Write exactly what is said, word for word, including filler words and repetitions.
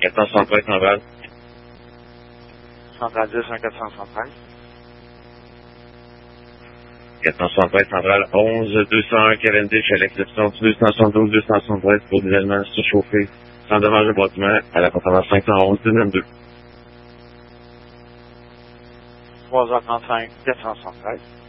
quatre cent soixante-treize Centrale. Centrale dix, un quatre cent soixante-treize. quatre cent soixante-treize Centrale, onze deux cent un Cavendish à l'exception du deux cent soixante-douze deux cent soixante-treize pour des éléments surchauffés sans dommage au bâtiment à la contenance cinq cent onze dix-neuf deux. trois heures trente-cinq, quatre cent soixante-treize.